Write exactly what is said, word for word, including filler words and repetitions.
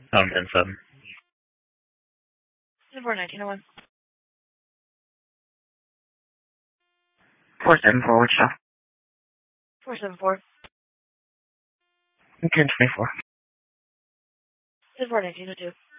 Um, ten seven. ten four nineteen oh one. four seven four, which stuff? four seven four. ten twenty-four. ten four nineteen oh two.